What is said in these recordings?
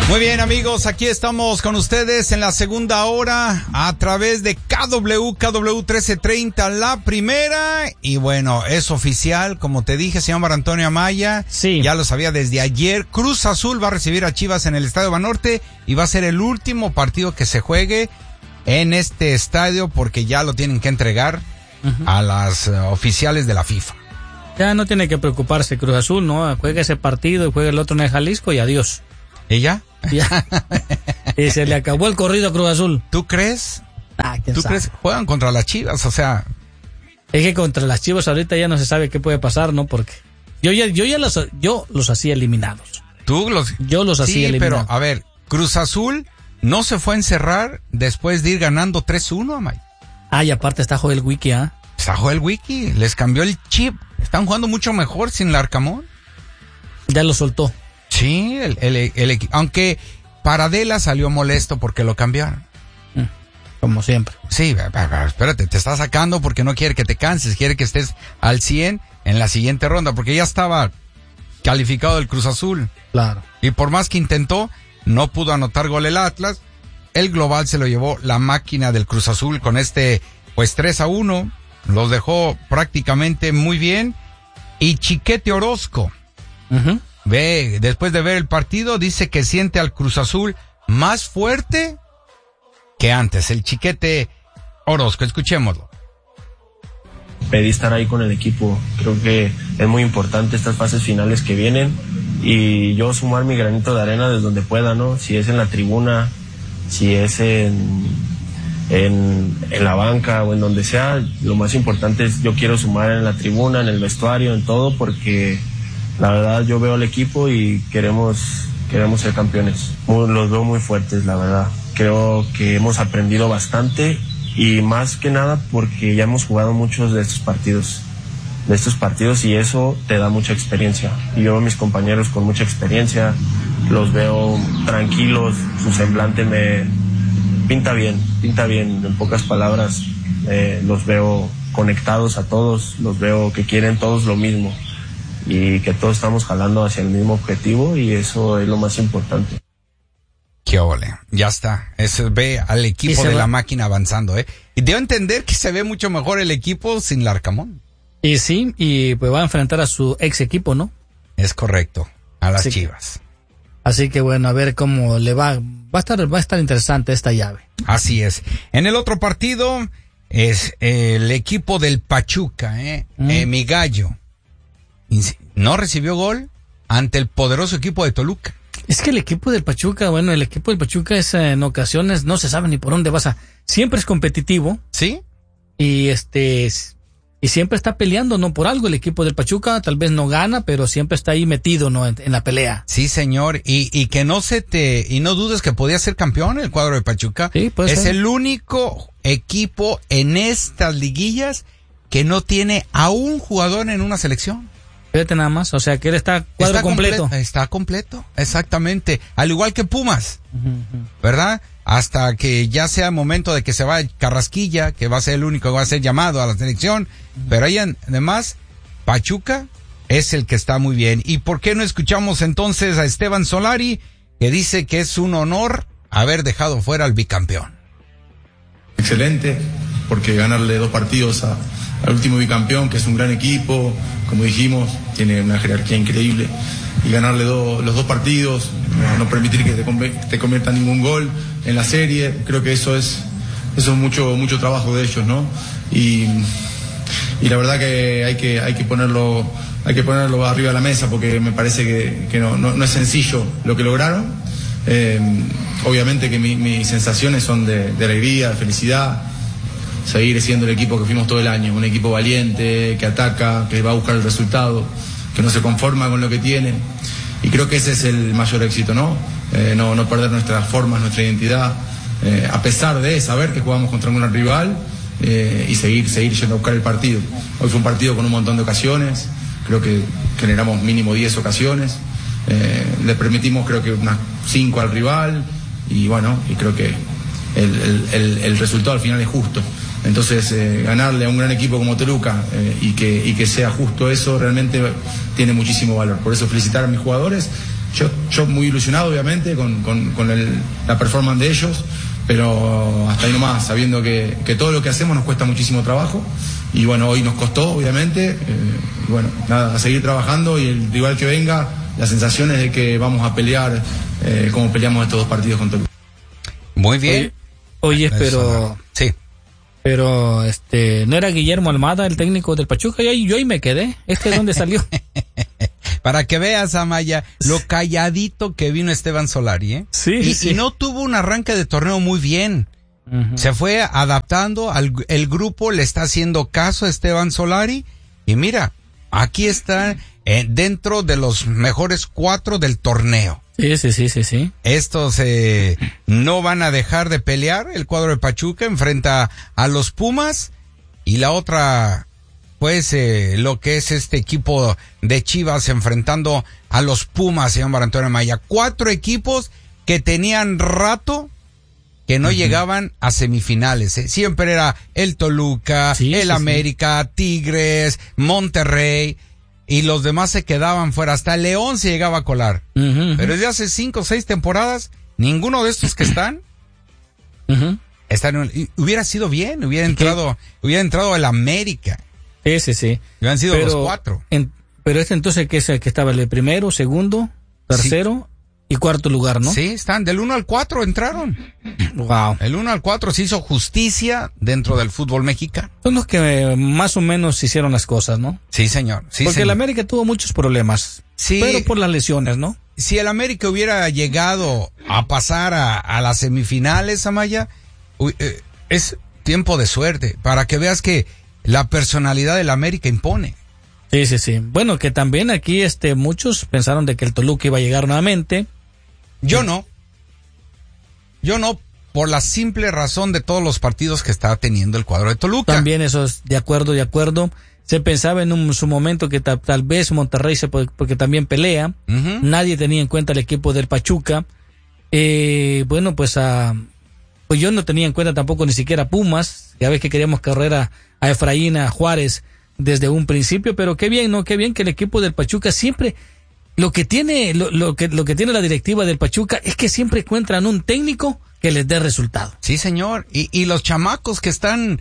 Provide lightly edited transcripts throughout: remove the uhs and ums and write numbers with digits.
Muy bien, amigos, aquí estamos con ustedes en la segunda hora a través de KW 1330, la primera. Y bueno, es oficial, como te dije, señor Marco Antonio Amaya. Sí. Ya lo sabía desde ayer. Cruz Azul va a recibir a Chivas en el Estadio Banorte y va a ser el último partido que se juegue en este estadio porque ya lo tienen que entregar a las oficiales de la FIFA. Ya no tiene que preocuparse Cruz Azul, ¿no? Juega ese partido y juega el otro en el Jalisco y adiós. ¿Y ya? Ya. Y se le acabó el corrido a Cruz Azul. ¿Tú crees? ¿Quién ¿Tú sabe? crees? Juegan contra las Chivas, o sea... Es que contra las Chivas ahorita ya no se sabe qué puede pasar, ¿no? Porque yo los hacía eliminados. Yo los hacía eliminados. Pero, a ver, Cruz Azul no se fue a encerrar después de ir ganando 3-1, Amay. Y aparte está Joel Wiki, ¿ah? Está Joel Wiki, les cambió el chip. Están jugando mucho mejor sin Larcamón. Ya lo soltó. Sí, el equipo. Aunque Paradela salió molesto porque lo cambiaron. Como siempre. Sí, espérate, te está sacando porque no quiere que te canses, quiere que estés al 100 en la siguiente ronda, porque ya estaba calificado el Cruz Azul. Claro. Y por más que intentó, no pudo anotar gol el Atlas. El global se lo llevó la máquina del Cruz Azul con pues 3-1. Los dejó prácticamente muy bien. Y Chiquete Orozco, después de ver el partido, dice que siente al Cruz Azul más fuerte que antes. El Chiquete Orozco, escuchémoslo. Pedí estar ahí con el equipo. Creo que es muy importante estas fases finales que vienen y yo sumar mi granito de arena desde donde pueda, ¿no? Si es en la tribuna, si es en la banca o en donde sea, lo más importante es yo quiero sumar en la tribuna, en el vestuario, en todo, porque la verdad yo veo al equipo y queremos ser campeones. Los veo muy fuertes, la verdad. Creo que hemos aprendido bastante y más que nada porque ya hemos jugado muchos de estos partidos y eso te da mucha experiencia. Y yo veo a mis compañeros con mucha experiencia, los veo tranquilos, su semblante me pinta bien, en pocas palabras. Los veo conectados a todos, los veo que quieren todos lo mismo y que todos estamos jalando hacia el mismo objetivo y eso es lo más importante. Qué ole, ya está. Eso ve al equipo de la máquina avanzando, Y debo entender que se ve mucho mejor el equipo sin Larcamón. Y sí, y pues va a enfrentar a su ex equipo, ¿no? Es correcto, a las Chivas. Así que bueno, a ver cómo le va. Va a estar interesante esta llave. Así es. En el otro partido es el equipo del Pachuca, mi gallo. No recibió gol ante el poderoso equipo de Toluca. Es que el equipo del Pachuca es en ocasiones no se sabe ni por dónde vas siempre es competitivo. ¿Sí? Y y siempre está peleando, ¿no? Por algo el equipo del Pachuca tal vez no gana, pero siempre está ahí metido, ¿no? En la pelea. Sí, señor. Y que no dudes que podía ser campeón el cuadro de Pachuca. Sí, puede ser. Es el único equipo en estas liguillas que no tiene a un jugador en una selección. Fíjate nada más, o sea que él está cuadro completo. Está completo, exactamente. Al igual que Pumas, ¿verdad? Hasta que ya sea momento de que se vaya Carrasquilla, que va a ser el único que va a ser llamado a la selección. Pero ahí además, Pachuca es el que está muy bien. ¿Y por qué no escuchamos entonces a Esteban Solari, que dice que es un honor haber dejado fuera al bicampeón? Excelente, porque ganarle 2 partidos al último bicampeón, que es un gran equipo, como dijimos, tiene una jerarquía increíble, y ganarle los 2 partidos, no permitir que te convierta ningún gol en la serie, creo que eso es mucho trabajo de ellos, ¿no? Y la verdad que hay que ponerlo arriba de la mesa, porque me parece que no es sencillo lo que lograron. Obviamente que mis sensaciones son de alegría, de felicidad, seguir siendo el equipo que fuimos todo el año, un equipo valiente, que ataca, que va a buscar el resultado, que no se conforma con lo que tiene, y creo que ese es el mayor éxito, ¿no? No perder nuestras formas, nuestra identidad, a pesar de saber que jugamos contra un gran rival, y seguir yendo a buscar el partido. Hoy fue un partido con un montón de ocasiones, creo que generamos mínimo 10 ocasiones, le permitimos creo que unas 5 al rival, y bueno, y creo que el resultado al final es justo. Entonces ganarle a un gran equipo como Toluca, y que sea justo eso, realmente tiene muchísimo valor. Por eso felicitar a mis jugadores yo muy ilusionado obviamente con la performance de ellos, pero hasta ahí nomás, sabiendo que todo lo que hacemos nos cuesta muchísimo trabajo, y bueno, hoy nos costó obviamente, y bueno, nada, a seguir trabajando, y el rival que venga, la sensación es de que vamos a pelear como peleamos estos 2 partidos con Toluca. Muy bien. Oye, pero sí, pero ¿no era Guillermo Almada el técnico del Pachuca? Yo ahí me quedé. ¿Dónde salió? Para que veas, Amaya, lo calladito que vino Esteban Solari, ¿eh? Sí, y no tuvo un arranque de torneo muy bien. Uh-huh. Se fue adaptando, el grupo le está haciendo caso a Esteban Solari, y mira, aquí está dentro de los mejores 4 del torneo. Sí. Estos no van a dejar de pelear. El cuadro de Pachuca enfrenta a los Pumas, y la otra, pues, lo que es este equipo de Chivas enfrentando a los Pumas, señor Mario Antonio Amaya. 4 equipos que tenían rato que no llegaban a semifinales. Siempre era el Toluca, América, Tigres, Monterrey, y los demás se quedaban fuera. Hasta León se llegaba a colar. Pero desde hace 5 o 6 temporadas, ninguno de estos que están, hubiera sido bien, hubiera entrado el América. Sí. Hubieran sido los 4. Pero entonces, que estaba el primero, segundo, tercero y cuarto lugar, ¿no? Sí, están del 1 al 4 entraron. Wow. El 1 al 4 se hizo justicia dentro del fútbol mexicano. Son los que más o menos hicieron las cosas, ¿no? Sí, señor. Porque el América tuvo muchos problemas. Sí. Pero por las lesiones, ¿no? Si el América hubiera llegado a pasar a las semifinales, Amaya, es tiempo de suerte, para que veas que la personalidad del América impone. Sí. Bueno, que también aquí muchos pensaron de que el Toluca iba a llegar nuevamente. Yo no, por la simple razón de todos los partidos que está teniendo el cuadro de Toluca. También eso es de acuerdo. Se pensaba en su momento que tal vez Monterrey, porque también pelea. Uh-huh. Nadie tenía en cuenta el equipo del Pachuca. Bueno, pues yo no tenía en cuenta tampoco ni siquiera Pumas. Ya ves que queríamos correr a Efraín, a Juárez desde un principio, pero qué bien, ¿no? Qué bien que el equipo del Pachuca siempre... Lo que tiene la directiva del Pachuca es que siempre encuentran un técnico que les dé resultado. Sí, señor. Y los chamacos que están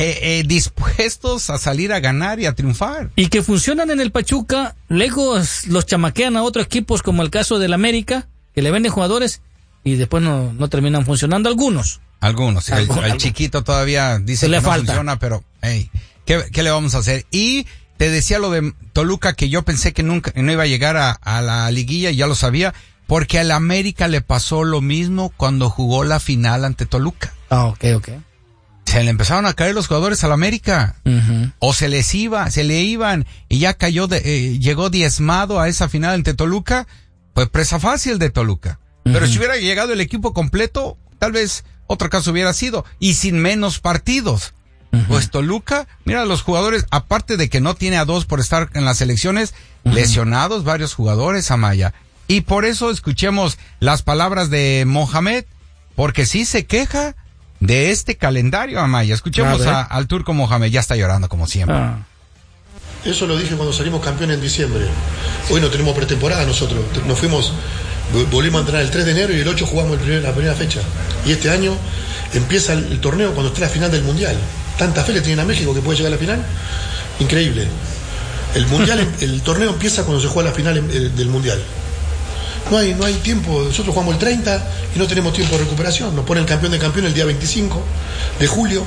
dispuestos a salir a ganar y a triunfar. Y que funcionan en el Pachuca, luego los chamaquean a otros equipos, como el caso del América, que le venden jugadores y después no terminan funcionando algunos. Algunos. El chiquito todavía dice que no funciona, pero hey, ¿qué le vamos a hacer? Y te decía lo de Toluca, que yo pensé que nunca no iba a llegar a la liguilla, y ya lo sabía, porque al América le pasó lo mismo cuando jugó la final ante Toluca. Ok. Se le empezaron a caer los jugadores al América, o se le iban, y ya llegó diezmado a esa final ante Toluca. Pues presa fácil de Toluca. Pero si hubiera llegado el equipo completo, tal vez otro caso hubiera sido, y sin menos partidos. Pues Toluca, mira, los jugadores, aparte de que no tiene a 2 por estar en las selecciones, lesionados varios jugadores, Amaya. Y por eso escuchemos las palabras de Mohamed, porque sí se queja de este calendario, Amaya. Escuchemos al turco Mohamed, ya está llorando como siempre. Eso lo dije cuando salimos campeones en diciembre. Hoy no tenemos pretemporada nosotros. Nos volvimos a entrenar el 3 de enero y el 8 jugamos la primera fecha. Y este año empieza el torneo cuando esté la final del Mundial. Tanta fe le tienen a México que puede llegar a la final. Increíble. El Mundial, el torneo empieza cuando se juega la final del Mundial. No hay tiempo. Nosotros jugamos el 30 y no tenemos tiempo de recuperación. Nos pone el campeón de campeón el día 25 de julio.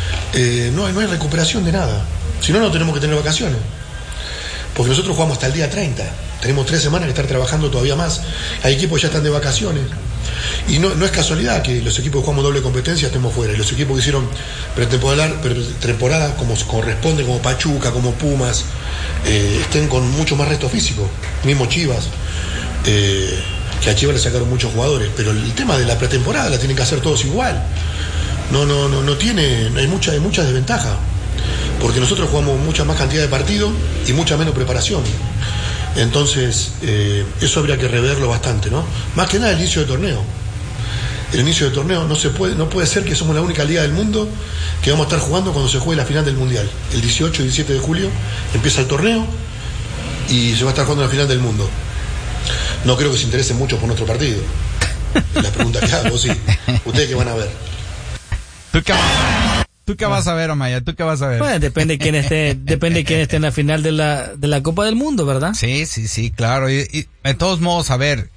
No hay recuperación de nada. Si no tenemos que tener vacaciones. Porque nosotros jugamos hasta el día 30. Tenemos 3 semanas que estar trabajando todavía más. Hay equipos que ya están de vacaciones. Y no es casualidad que los equipos que jugamos doble competencia estemos fuera. Y los equipos que hicieron pretemporada como corresponde, como Pachuca, como Pumas, estén con mucho más resto físico. Mismo Chivas. Que a Chivas le sacaron muchos jugadores. Pero el tema de la pretemporada la tienen que hacer todos igual. Hay mucha desventaja. Porque nosotros jugamos mucha más cantidad de partidos y mucha menos preparación. Entonces, eso habría que reverlo bastante, ¿no? Más que nada el inicio de torneo. El inicio de torneo no puede ser que somos la única liga del mundo que vamos a estar jugando cuando se juegue la final del Mundial. El 18 y 17 de julio empieza el torneo y se va a estar jugando la final del mundo. no creo que se interesen mucho por nuestro partido. La pregunta que hago, sí. ¿Ustedes qué van a ver? ¿Tú qué vas a ver, Amaya? ¿Tú qué vas a ver? Bueno, depende de quién esté en la final de la Copa del Mundo, ¿verdad? Sí, claro. Y de todos modos, a ver,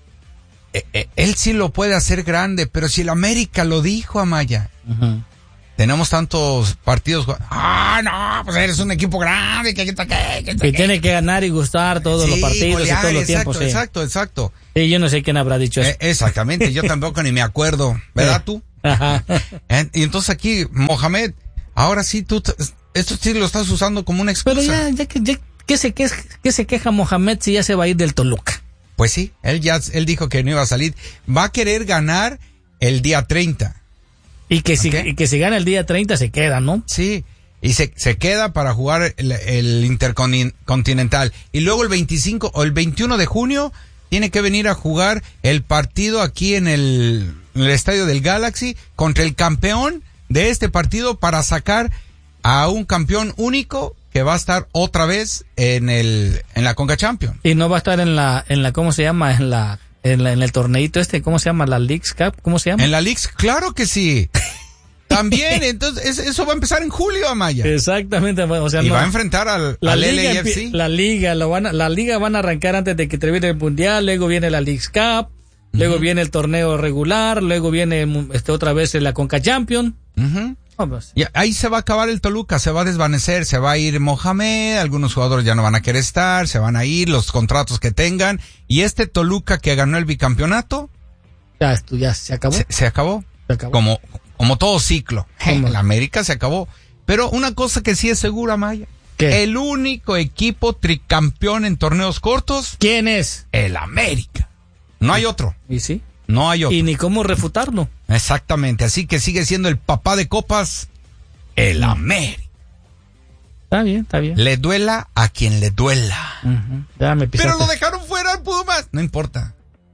él sí lo puede hacer grande, pero si el América lo dijo, Amaya. Uh-huh. Tenemos tantos partidos. No, pues eres un equipo grande que tiene que ganar y gustar todos los partidos y todos los tiempos. Sí. Exacto. Sí, yo no sé quién habrá dicho eso. Exactamente, yo tampoco ni me acuerdo, ¿verdad tú? Ajá. Y entonces aquí, Mohamed, ahora sí esto sí lo estás usando como una excusa. Pero ya ¿qué se queja Mohamed si ya se va a ir del Toluca? Pues sí, él dijo que no iba a salir. Va a querer ganar el día 30. Y que si gana el día 30 se queda, ¿no? Sí, y se queda para jugar el Intercontinental. Y luego el 25 o el 21 de junio tiene que venir a jugar el partido aquí en el estadio del Galaxy contra el campeón de este partido para sacar a un campeón único que va a estar otra vez en la Conca Champions. Y no va a estar en la ¿cómo se llama? En el torneito ¿cómo se llama? ¿La Leagues Cup? ¿Cómo se llama? En la Leagues, claro que sí. También, entonces, eso va a empezar en julio, Amaya. Exactamente. O sea, y va a enfrentar al LAFC. La liga van a arrancar antes de que termine el Mundial, luego viene la Leagues Cup, luego viene el torneo regular, luego viene otra vez la Conca Champions. Y ahí se va a acabar el Toluca, se va a desvanecer, se va a ir Mohamed, algunos jugadores ya no van a querer estar, se van a ir, los contratos que tengan, y este Toluca que ganó el bicampeonato ya se acabó. Se acabó. Como todo ciclo. El América se acabó. Pero una cosa que sí es segura, Maya. ¿Qué? El único equipo tricampeón en torneos cortos. ¿Quién es? El América. No hay otro. ¿Y sí? No hay otro. Y ni cómo refutarlo. Exactamente. Así que sigue siendo el papá de copas, el América. Está bien. Le duela a quien le duela. Uh-huh. Ya me pisaste. Pero lo dejaron fuera al Pumas. No importa.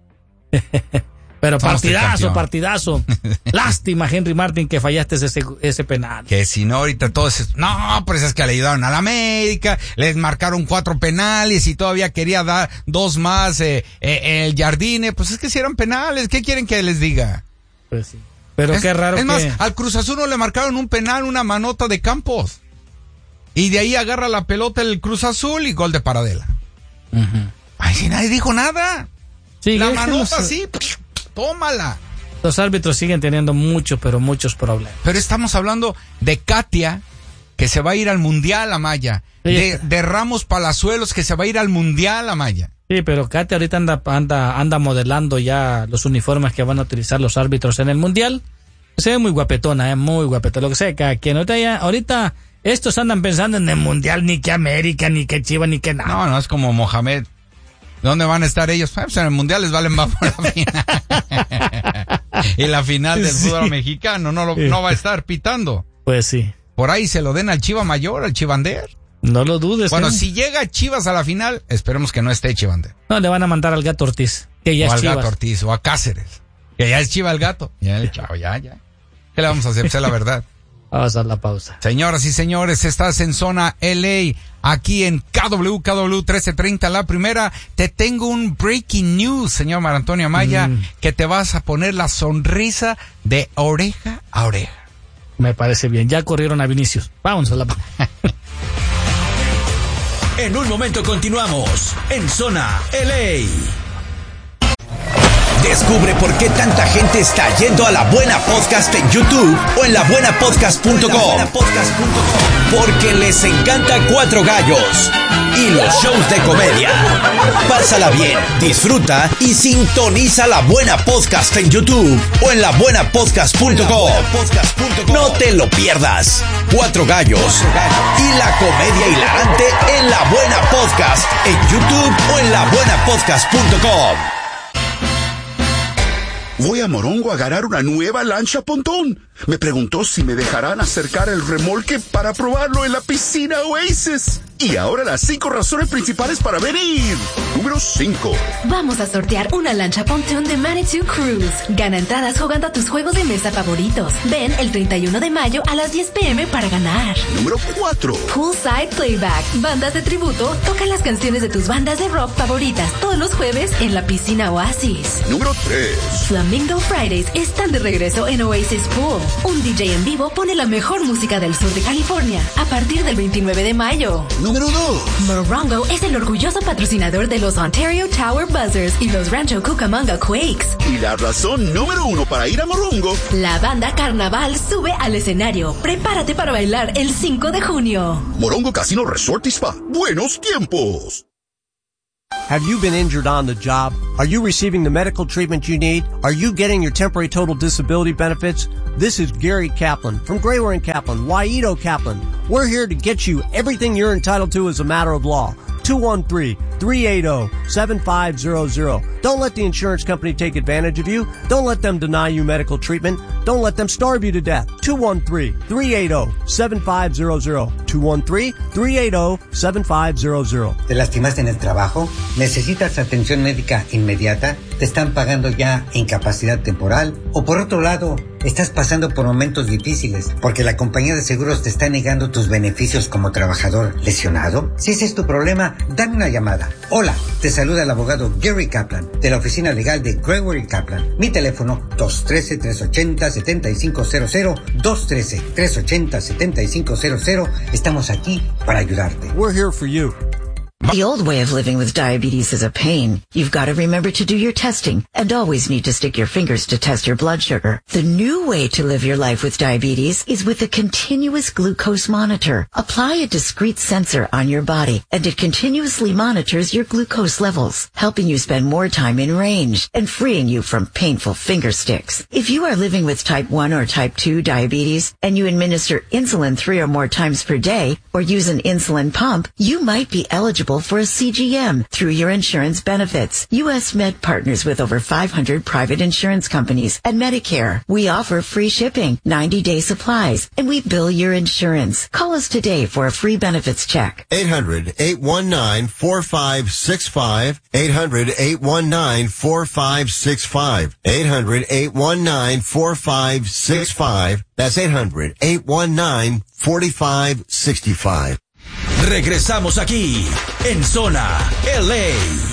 Pero partidazo. Lástima, Henry Martin, que fallaste ese penal. Que si no, ahorita todos... No, pues es que le ayudaron a la América, les marcaron 4 penales y todavía quería dar 2 más el Jardine. Pues es que si eran penales, ¿qué quieren que les diga? Pues sí. Pero qué raro es más, al Cruz Azul no le marcaron un penal, una manota de Campos. Y de ahí agarra la pelota el Cruz Azul y gol de Paradela. Uh-huh. Ay, si nadie dijo nada. Sí, la manota sí... Tómala. Los árbitros siguen teniendo muchos problemas. Pero estamos hablando de Katia, que se va a ir al Mundial, Amaya. Sí. De Ramos Palazuelos, que se va a ir al Mundial, Amaya. Sí, pero Katia ahorita anda modelando ya los uniformes que van a utilizar los árbitros en el Mundial. Se ve muy guapetona, muy guapetona. Lo que sea, cada quien. Ahorita estos andan pensando en el Mundial, ni que América, ni que Chivas, ni que nada. No, es como Mohamed. ¿Dónde van a estar ellos? Pues en el Mundial les valen más por la final. Y la final del fútbol mexicano no va a estar pitando. Pues sí. Por ahí se lo den al Chiva Mayor, al Chivander. No lo dudes. Bueno, si llega Chivas a la final, esperemos que no esté Chivander. No, le van a mandar al Gato Ortiz, que ya o es Chivas. O al Gato Ortiz, o a Cáceres, que ya es Chiva el Gato. Ya el chavo, ya. ¿Qué le vamos a hacer? Pues es la verdad. Vamos a dar la pausa. Señoras y señores, estás en Zona LA, aquí en KW 1330, la primera. Te tengo un breaking news, señor Mar Antonio Amaya, que te vas a poner la sonrisa de oreja a oreja. Me parece bien, ya corrieron a Vinicius. Vamos a la pausa. En un momento continuamos en Zona LA. Descubre por qué tanta gente está yendo a La Buena Podcast en YouTube o en labuenapodcast.com. Porque les encanta Cuatro Gallos y los shows de comedia. Pásala bien, disfruta y sintoniza La Buena Podcast en YouTube o en labuenapodcast.com. No te lo pierdas. Cuatro Gallos y la comedia hilarante en La Buena Podcast en YouTube o en labuenapodcast.com. Voy a Morongo a agarrar una nueva lancha pontón. Me preguntó si me dejarán acercar el remolque para probarlo en la piscina Oasis. Y ahora las 5 razones principales para venir. Número 5. Vamos a sortear una lancha pontoon de Manitou Cruise. Gana entradas jugando a tus juegos de mesa favoritos. Ven el 31 de mayo a las 10 p.m. para ganar. Número 4. Poolside Playback. Bandas de tributo tocan las canciones de tus bandas de rock favoritas todos los jueves en la piscina Oasis. Número 3. Flamingo Fridays están de regreso en Oasis Pool. Un DJ en vivo pone la mejor música del sur de California a partir del 29 de mayo. Número 2. Morongo es el orgulloso patrocinador de los Ontario Tower Buzzers y los Rancho Cucamonga Quakes. Y la razón número 1 para ir a Morongo. La banda Carnaval sube al escenario. Prepárate para bailar el 5 de junio. Morongo Casino Resort y Spa. Buenos tiempos. Have you been injured on the job? Are you receiving the medical treatment you need? Are you getting your temporary total disability benefits? This is Gary Kaplan from Grayware & Kaplan, Waito Kaplan. We're here to get you everything you're entitled to as a matter of law. 213-380-7500. Don't let the insurance company take advantage of you. Don't let them deny you medical treatment. Don't let them starve you to death. 213-380-7500. 213-380-7500. ¿Te lastimaste en el trabajo? ¿Necesitas atención médica inmediata? ¿Te están pagando ya incapacidad temporal? O por otro lado, estás pasando por momentos difíciles porque la compañía de seguros te está negando tus beneficios como trabajador lesionado. Si ese es tu problema, dame una llamada. Hola, te saluda el abogado Gary Kaplan de la oficina legal de Gregory Kaplan. Mi teléfono 213-380-7500, 213-380-7500. Estamos aquí para ayudarte. We're here for you. The old way of living with diabetes is a pain. You've got to remember to do your testing and always need to stick your fingers to test your blood sugar. The new way to live your life with diabetes is with a continuous glucose monitor. Apply a discrete sensor on your body and it continuously monitors your glucose levels, helping you spend more time in range and freeing you from painful finger sticks. If you are living with type 1 or type 2 diabetes and you administer insulin 3 or more times per day or use an insulin pump, you might be eligible for a CGM through your insurance benefits. U.S. Med partners with over 500 private insurance companies and Medicare. We offer free shipping, 90-day supplies, and we bill your insurance. Call us today for a free benefits check. 800-819-4565. 800-819-4565. 800-819-4565. That's 800-819-4565. Regresamos aquí, en Zona LA.